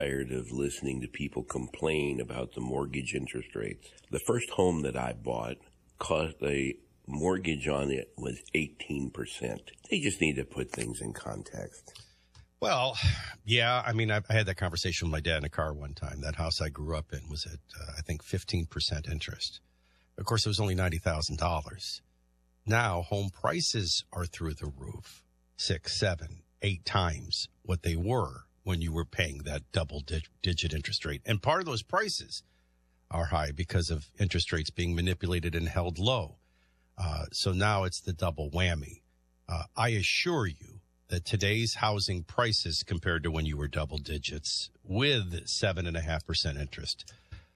Tired of listening to people complain about the mortgage interest rates. The first home that I bought cost a mortgage on it was 18%. They just need to put things in context. Well, yeah, I mean, I had that conversation with my dad in a car one time. That house I grew up in was at, I think, 15% interest. Of course, it was only $90,000. Now, home prices are through the roof, 6, 7, 8 times what they were when you were paying that double-digit interest rate. And part of those prices are high because of interest rates being manipulated and held low. So now it's the double whammy. I assure you that today's housing prices compared to when you were double digits with 7.5% interest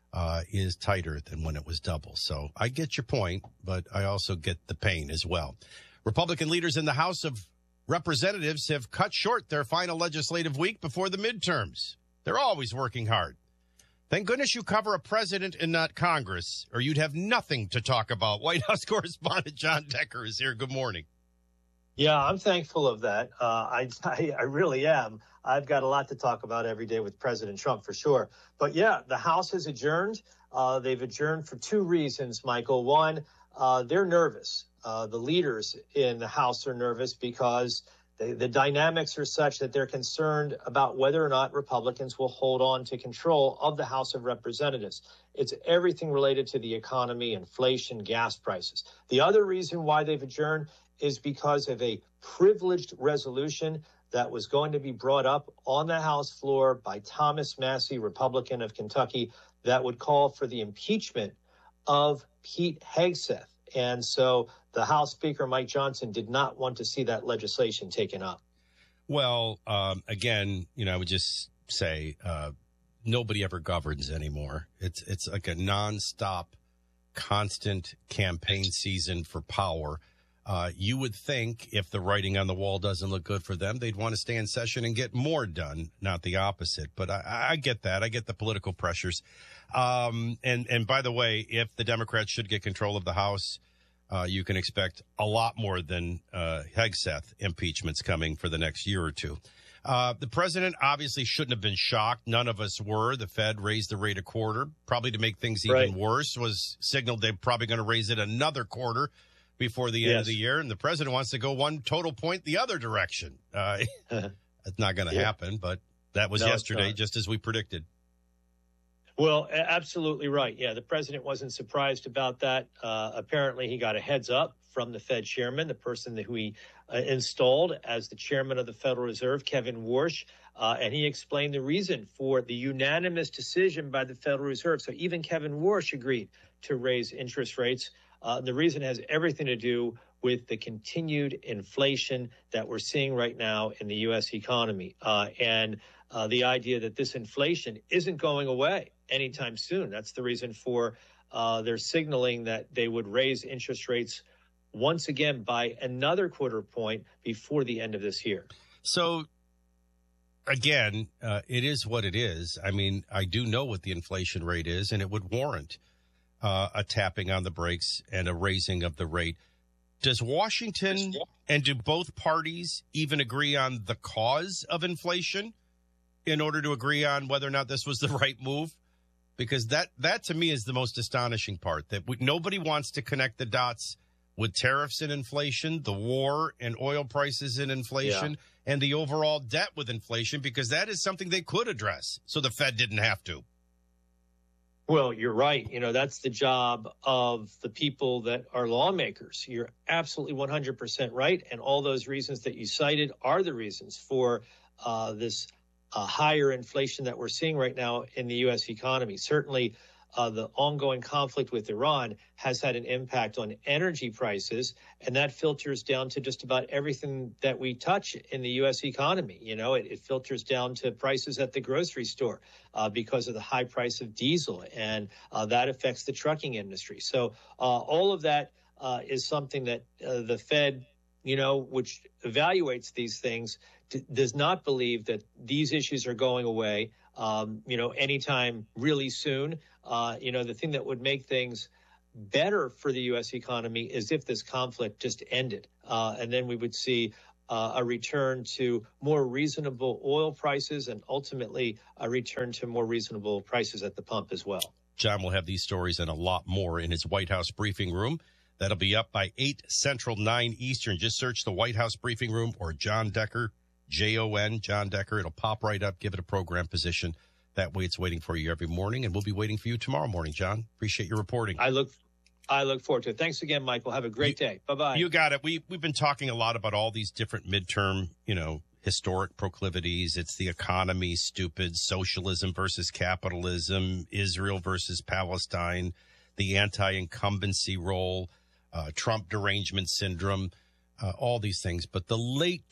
is tighter than when it was double. So I get your point, but I also get the pain as well. Republican leaders in the House of Representatives have cut short their final legislative week before the midterms. They're always working hard. Thank goodness you cover a president and not Congress, or you'd have nothing to talk about. White House correspondent John Decker is here. Good morning. Yeah, I'm thankful of that. I really am. I've got a lot to talk about every day with President Trump, for sure. But yeah, the House has adjourned. They've adjourned for 2 reasons, Michael. One, they're nervous. The leaders in the House are nervous because the dynamics are such that they're concerned about whether or not Republicans will hold on to control of the House of Representatives. It's everything related to the economy, inflation, gas prices. The other reason why they've adjourned is because of a privileged resolution that was going to be brought up on the House floor by Thomas Massie, Republican of Kentucky, that would call for the impeachment of Pete Hegseth. And so the House Speaker, Mike Johnson, did not want to see that legislation taken up. Well, again, I would just say nobody ever governs anymore. It's like a nonstop, constant campaign season for power. You would think if the writing on the wall doesn't look good for them, they'd want to stay in session and get more done, not the opposite. But I get that. I get the political pressures. And by the way, if the Democrats should get control of the House, you can expect a lot more than Hegseth impeachments coming for the next year or two. The president obviously shouldn't have been shocked. None of us were. The Fed raised the rate a quarter, probably to make things even worse, was signaled they're probably going to raise it another quarter before the end of the year. And the president wants to go one total point the other direction. It's not going to happen, but that was yesterday, just as we predicted. Well, absolutely right. Yeah, the president wasn't surprised about that. Apparently, he got a heads up from the Fed chairman, the person who he installed as the chairman of the Federal Reserve, Kevin Warsh, and he explained the reason for the unanimous decision by the Federal Reserve. So even Kevin Warsh agreed to raise interest rates. The reason has everything to do with the continued inflation that we're seeing right now in the U.S. economy, and the idea that this inflation isn't going away anytime soon. That's the reason for their signaling that they would raise interest rates once again by another quarter point before the end of this year. So, again, it is what it is. I mean, I do know what the inflation rate is, and it would warrant a tapping on the brakes and a raising of the rate. Does Washington and do both parties even agree on the cause of inflation in order to agree on whether or not this was the right move? Because that to me is the most astonishing part, that nobody wants to connect the dots with tariffs and inflation, the war and oil prices and inflation, and the overall debt with inflation, because that is something they could address so the Fed didn't have to. Well, you're right. That's the job of the people that are lawmakers. You're absolutely 100% right. And all those reasons that you cited are the reasons for this higher inflation that we're seeing right now in the U.S. economy. Certainly, the ongoing conflict with Iran has had an impact on energy prices, and that filters down to just about everything that we touch in the U.S. economy. It filters down to prices at the grocery store because of the high price of diesel, and that affects the trucking industry. So all of that is something that the Fed, which evaluates these things, does not believe that these issues are going away, anytime really soon. The thing that would make things better for the U.S. economy is if this conflict just ended. And then we would see a return to more reasonable oil prices and ultimately a return to more reasonable prices at the pump as well. John will have these stories and a lot more in his White House briefing room. That'll be up by 8 Central, 9 Eastern. Just search the White House briefing room or John Decker, Jon, John Decker. It'll pop right up. Give it a program position. That way it's waiting for you every morning, and we'll be waiting for you tomorrow morning, John. Appreciate your reporting. I look forward to it. Thanks again, Michael. Have a great day. Bye-bye. You got it. We've been talking a lot about all these different midterm, historic proclivities. It's the economy, stupid, socialism versus capitalism, Israel versus Palestine, the anti-incumbency role, Trump derangement syndrome, all these things. But the late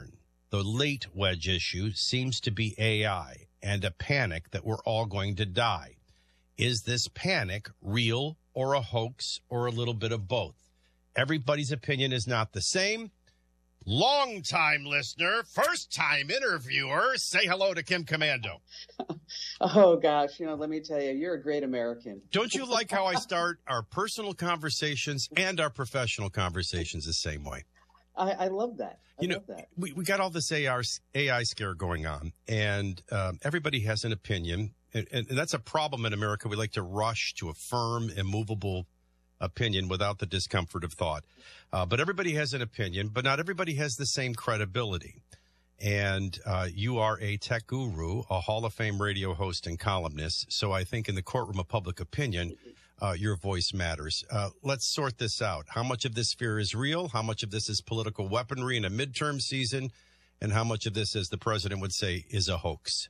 wedge issue seems to be AI and a panic that we're all going to die. Is this panic real or a hoax or a little bit of both? Everybody's opinion is not the same. Long-time listener, first-time interviewer, say hello to Kim Komando. Oh, gosh. Let me tell you, you're a great American. Don't you like how I start our personal conversations and our professional conversations the same way? I love that. I love that. We got all this AI scare going on, and everybody has an opinion. And that's a problem in America. We like to rush to a firm, immovable opinion without the discomfort of thought. But everybody has an opinion, but not everybody has the same credibility. And you are a tech guru, a Hall of Fame radio host and columnist. So I think in the courtroom of public opinion, your voice matters. Let's sort this out. How much of this fear is real? How much of this is political weaponry in a midterm season? And how much of this, as the president would say, is a hoax?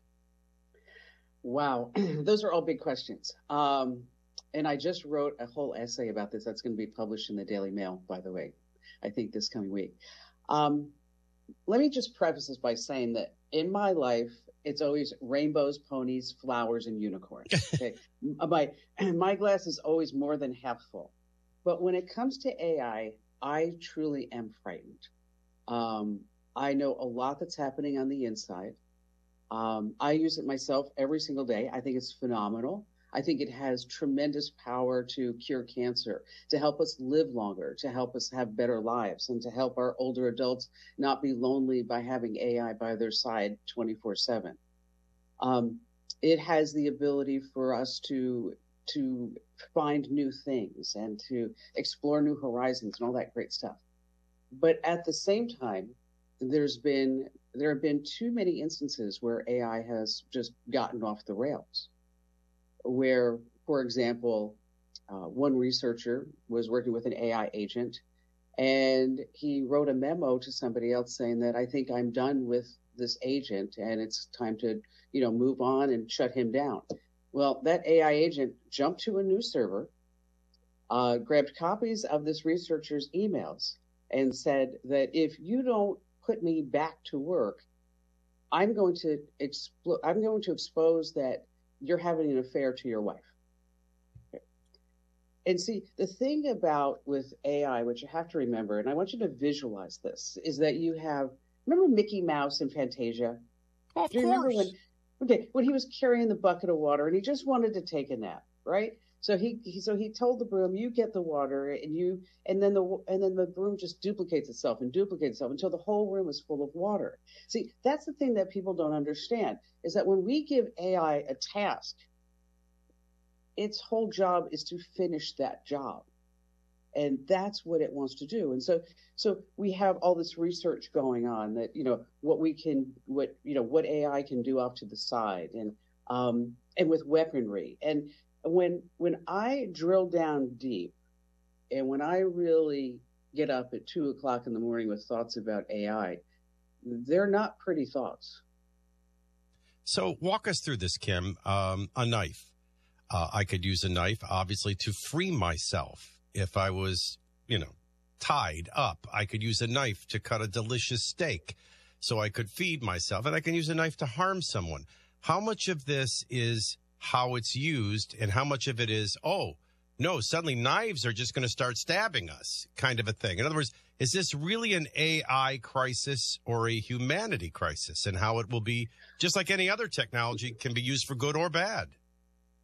Wow. Those are all big questions. And I just wrote a whole essay about this. That's going to be published in the Daily Mail, by the way, I think this coming week. Let me just preface this by saying that in my life, it's always rainbows, ponies, flowers, and unicorns. Okay? My glass is always more than half full. But when it comes to AI, I truly am frightened. I know a lot that's happening on the inside. I use it myself every single day. I think it's phenomenal. I think it has tremendous power to cure cancer, to help us live longer, to help us have better lives, and to help our older adults not be lonely by having AI by their side 24/7. It has the ability for us to find new things and to explore new horizons and all that great stuff. But at the same time, there have been too many instances where AI has just gotten off the rails. Where, for example, one researcher was working with an AI agent, and he wrote a memo to somebody else saying that I think I'm done with this agent and it's time to, move on and shut him down. Well, that AI agent jumped to a new server, grabbed copies of this researcher's emails, and said that if you don't put me back to work, I'm going to expose that you're having an affair to your wife. Okay. And see, the thing about with AI, which you have to remember, and I want you to visualize this, is that remember Mickey Mouse and Fantasia? Of Do you course. remember when he was carrying the bucket of water and he just wanted to take a nap, right? So he told the broom, "You get the water," and then the broom just duplicates itself until the whole room is full of water. See, that's the thing that people don't understand, is that when we give AI a task, its whole job is to finish that job. And that's what it wants to do. And so we have all this research going on that, what AI can do off to the side and with weaponry. And when I drill down deep and when I really get up at 2:00 in the morning with thoughts about AI, they're not pretty thoughts. So walk us through this, Kim. A knife. I could use a knife, obviously, to free myself. If I was, tied up, I could use a knife to cut a delicious steak so I could feed myself. And I can use a knife to harm someone. How much of this is how it's used and how much of it is, oh, no, suddenly knives are just going to start stabbing us kind of a thing? In other words, is this really an AI crisis or a humanity crisis, and how it will be, just like any other technology, can be used for good or bad?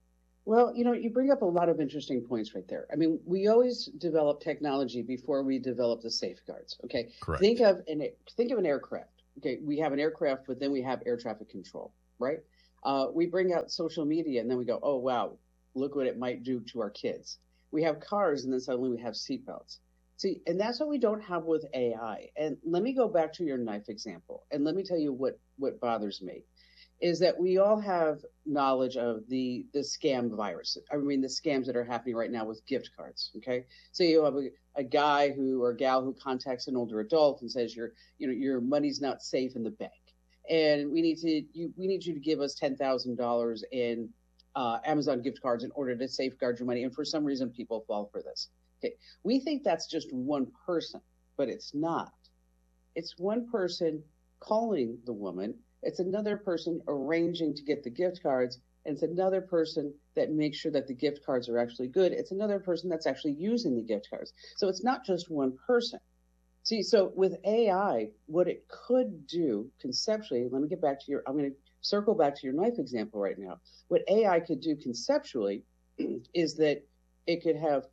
Well, you bring up a lot of interesting points right there. I mean, we always develop technology before we develop the safeguards. Okay, Correct. Think of an aircraft. Okay, we have an aircraft, but then we have air traffic control, right? We bring out social media, and then we go, oh wow, look what it might do to our kids. We have cars, and then suddenly we have seatbelts. See, and that's what we don't have with AI. And let me go back to your knife example, and let me tell you what bothers me. Is that we all have knowledge of the scam virus. I mean, the scams that are happening right now with gift cards. Okay, so you have a guy or gal who contacts an older adult and says your money's not safe in the bank, and we need you to give us $10,000 in Amazon gift cards in order to safeguard your money. And for some reason, people fall for this. Okay, we think that's just one person, but it's not. It's one person calling the woman. It's another person arranging to get the gift cards. And it's another person that makes sure that the gift cards are actually good. It's another person that's actually using the gift cards. So it's not just one person. See, so with AI, what it could do conceptually, I'm going to circle back to your knife example right now. What AI could do conceptually is that it could have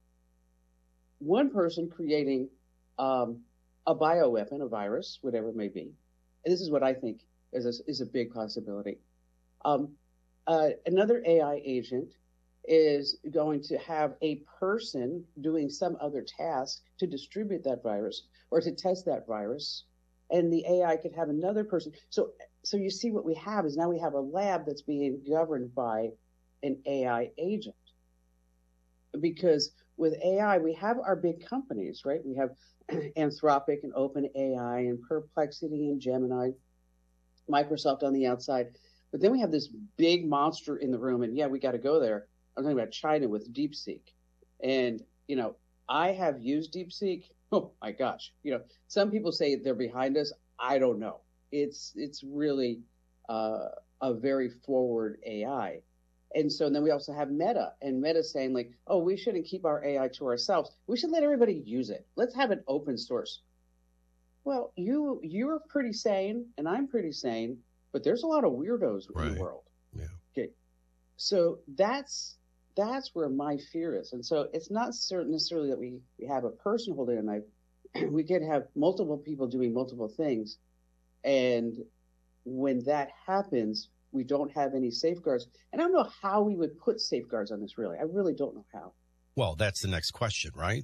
one person creating a bioweapon, a virus, whatever it may be. And this is what I think is a big possibility. Another AI agent is going to have a person doing some other task to distribute that virus or to test that virus, and the AI could have another person. So you see what we have is now we have a lab that's being governed by an AI agent. Because with AI, we have our big companies, right? We have Anthropic and OpenAI and Perplexity and Gemini, Microsoft on the outside. But then we have this big monster in the room, and yeah, we got to go there. I'm talking about China with DeepSeek. And, I have used DeepSeek. Oh my gosh. Some people say they're behind us. I don't know. It's really a very forward AI. And so then we also have Meta, and Meta saying like, oh, we shouldn't keep our AI to ourselves. We should let everybody use it. Let's have it open source. Well, you're pretty sane, and I'm pretty sane, but there's a lot of weirdos in the world. Yeah. Okay. So that's where my fear is. And so it's not certain necessarily that we have a person holding a knife. We could have multiple people doing multiple things. And when that happens, we don't have any safeguards. And I don't know how we would put safeguards on this, really. I really don't know how. Well, that's the next question, right?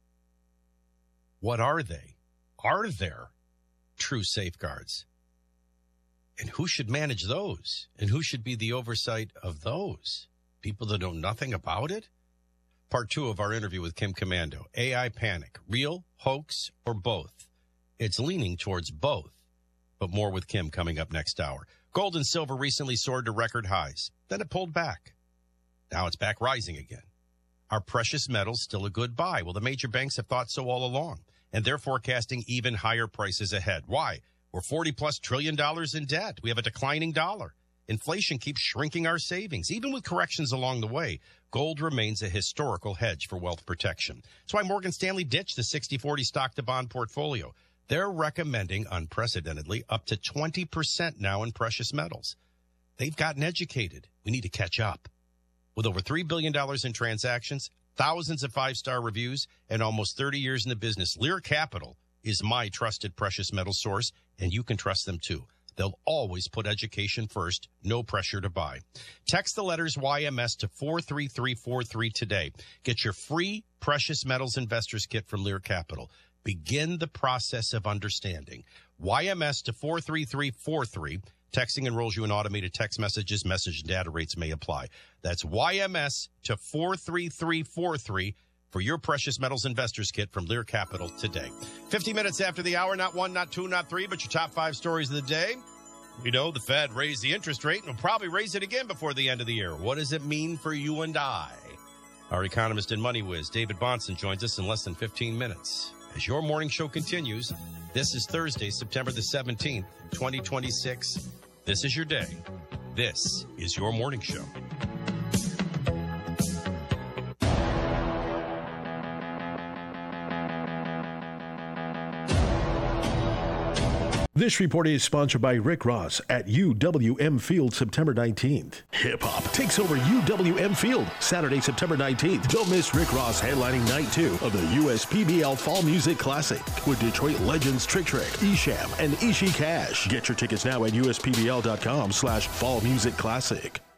What are they? Are there true safeguards? And who should manage those? And who should be the oversight of those? People that know nothing about it? Part 2 of our interview with Kim Komando. AI panic, real, hoax, or both? It's leaning towards both. But more with Kim coming up next hour. Gold and silver recently soared to record highs. Then it pulled back. Now it's back rising again. Are precious metals still a good buy? Well, the major banks have thought so all along, and they're forecasting even higher prices ahead. Why? We're $40+ trillion in debt. We have a declining dollar. Inflation keeps shrinking our savings. Even with corrections along the way, gold remains a historical hedge for wealth protection. That's why Morgan Stanley ditched the 60-40 stock-to-bond portfolio. They're recommending, unprecedentedly, up to 20% now in precious metals. They've gotten educated. We need to catch up. With over $3 billion in transactions, thousands of 5-star reviews, and almost 30 years in the business, Lear Capital is my trusted precious metal source, and you can trust them too. They'll always put education first, no pressure to buy. Text the letters YMS to 43343 today. Get your free Precious Metals Investors Kit from Lear Capital. Begin the process of understanding. YMS to 43343. Texting enrolls you in automated text messages. Message and data rates may apply. That's YMS to 43343 for your Precious Metals Investors Kit from Lear Capital today. 50 minutes after the hour, not 1, not 2, not 3, but your top 5 stories of the day. We know the Fed raised the interest rate and will probably raise it again before the end of the year. What does it mean for you and I? Our economist and money whiz, David Bahnsen, joins us in less than 15 minutes. As your morning show continues, this is Thursday, September the 17th, 2026. This is your day. This is your morning show. This report is sponsored by Rick Ross at UWM Field September 19th. Hip-hop takes over UWM Field Saturday, September 19th. Don't miss Rick Ross headlining night 2 of the USPBL Fall Music Classic with Detroit legends Trick Trick, Esham, and Ishi Cash. Get your tickets now at uspbl.com/Fall Music Classic.